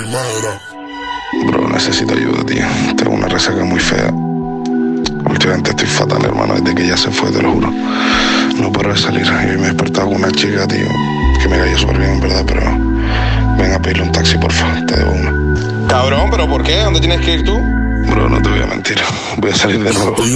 Bro, necesito ayuda, tío. Tengo una resaca muy fea. Últimamente estoy fatal, hermano, desde que ella se fue, te lo juro. No paro de salir. Y me he despertado con una chica, tío, que me cayó súper bien, en verdad, pero ven a pedirle un taxi, por favor, te debo una. Cabrón, ¿pero por qué? ¿Dónde tienes que ir tú? Bro, no te voy a mentir. Voy a salir de nuevo.